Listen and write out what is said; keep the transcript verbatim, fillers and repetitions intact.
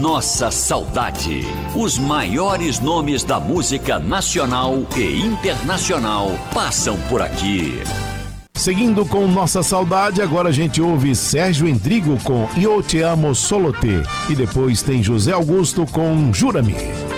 Nossa Saudade. Os maiores nomes da música nacional e internacional passam por aqui. Seguindo com Nossa Saudade, agora a gente ouve Sérgio Endrigo com Eu Te Amo Solo Te. E depois tem José Augusto com Jura-me.